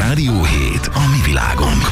Rádió 7, a mi világunk.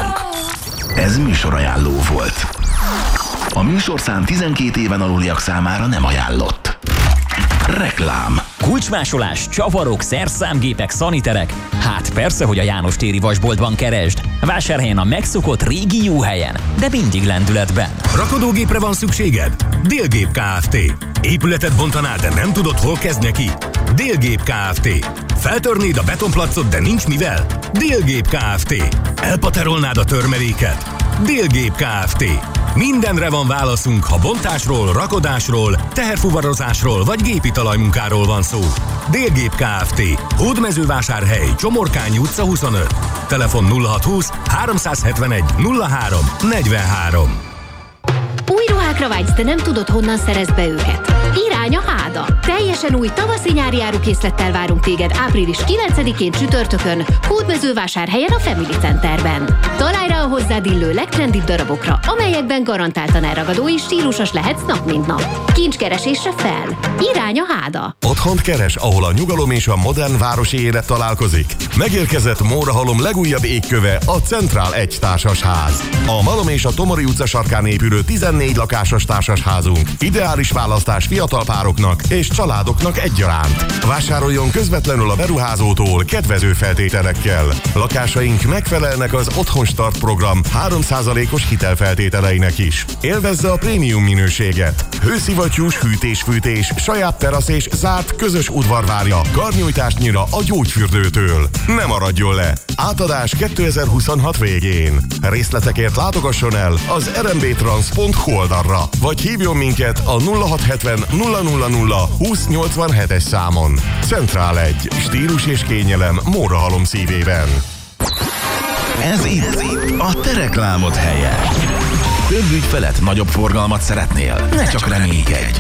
Ez műsorajánló volt. A műsorszám 12 éven aluliak számára nem ajánlott. Reklám. Kulcsmásolás, csavarok, szerszámgépek, szaniterek. Hát persze, hogy a János téri vasboltban keresd. Vásárhelyen a megszokott régi jó helyen, de mindig lendületben. Rakodógépre van szükséged? Délgép Kft. Épületet bontanál, de nem tudod, hol kezd neki? Délgép Kft. Feltörnéd a betonplacot, de nincs mivel? Délgép Kft. Elpaterolnád a törmeléket? Délgép Kft. Mindenre van válaszunk, ha bontásról, rakodásról, teherfuvarozásról vagy gépi talajmunkáról van szó. Délgép Kft. Hódmezővásárhely, Csomorkányi utca 25. Telefon 0620 371 03 43. Új ruhákra vágysz, de nem tudod, honnan szerezd be őket. Irány a Háda! Teljesen új tavaszi-nyári árukészlettel várunk téged április 9-én csütörtökön, Hódmezővásárhelyen a Family Centerben. Találj rá a hozzád illő legtrendibb darabokra, amelyekben garantáltan elragadó és stílusos lehetsz nap mint nap. Kincskeresésre fel! Irány a Háda! Otthont keres, ahol a nyugalom és a modern városi élet találkozik? Megérkezett Mórahalom legújabb égköve, a Centrál 1 társasház. A Malom és a Tomori utca sarkán épülő 14 lakásos társasházunk. Ideális választás fiatal pároknak és családoknak egyaránt. Vásároljon közvetlenül a beruházótól kedvező feltételekkel. Lakásaink megfelelnek az Otthonstart program 3%-os hitelfeltételeinek is. Élvezze a prémium minőséget. Hőszivattyús hűtés-fűtés, saját terasz és zárt közös udvar várja karnyújtásnyira a gyógyfürdőtől. Ne maradjon le! Átadás 2026 végén. Részletekért látogasson el az rmbtrans.hu oldalra, vagy hívjon minket a 0670 000 2087-es számon. Centrál 1. Stílus és kényelem Mórahalom szívében. Ez itt a te reklámod helye. Több ügyfelet, nagyobb forgalmat szeretnél? Ne csak reménykedj!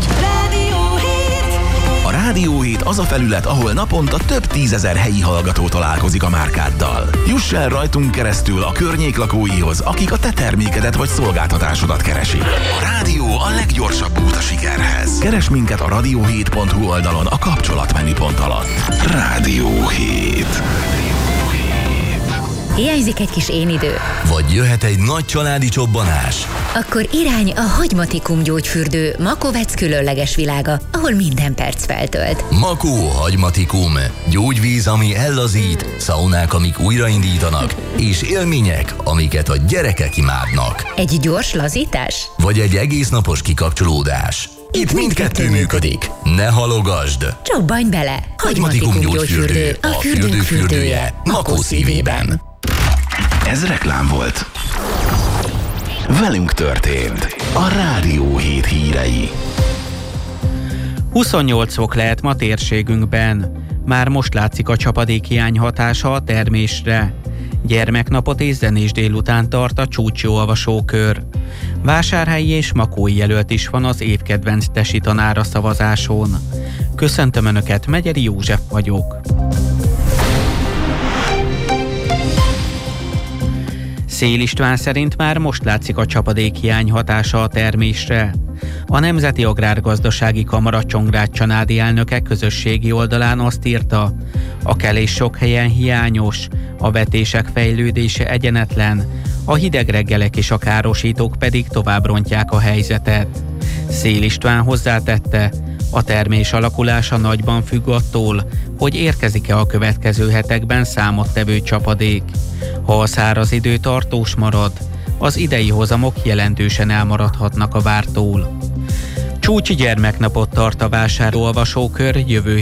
A Rádió 7 az a felület, ahol naponta több tízezer helyi hallgató találkozik a márkáddal. Juss el rajtunk keresztül a környék lakóihoz, akik a te termékedet vagy szolgáltatásodat keresik. A Rádió a leggyorsabb út a sikerhez. Keres minket a radio7.hu oldalon a kapcsolatmenüpont alatt. Rádió 7. Hiányzik egy kis én idő? Vagy jöhet egy nagy családi csobbanás? Akkor irány a Hagymatikum gyógyfürdő Makovec különleges világa, ahol minden perc feltölt. Makó Hagymatikum. Gyógyvíz, ami ellazít, szaunák, amik újraindítanak, és élmények, amiket a gyerekek imádnak. Egy gyors lazítás? Vagy egy egész napos kikapcsolódás. Itt mindkettő működik. Ne halogasd! Csobbanj bele! Hagymatikum gyógyfürdő, a fürdők fürdője, Makó szívében. Ez reklám volt. Velünk történt. A Rádió 7 hírei. 28 fok lehet ma térségünkben. Már most látszik a csapadékhiány hatása a termésre. Gyermeknapot és zenés délután tart a csúcsjóolvasókör. Vásárhelyi és makói jelölt is van az évkedvenc tesi tanára szavazáson. Köszöntöm Önöket, Megyeri József vagyok. Szél István szerint már most látszik a csapadékhiány hatása a termésre. A Nemzeti Agrárgazdasági Kamara Csongrád-Csanádi elnöke közösségi oldalán azt írta, a kelés sok helyen hiányos, a vetések fejlődése egyenetlen, a hideg reggelek és a károsítók pedig tovább rontják a helyzetet. Szél István hozzátette, a termés alakulása nagyban függ attól, hogy érkezik-e a következő hetekben számottevő csapadék. Ha a száraz idő tartós marad, az idei hozamok jelentősen elmaradhatnak a vártól. Csúcsi gyermeknapot tart a vásárolvasókör jövő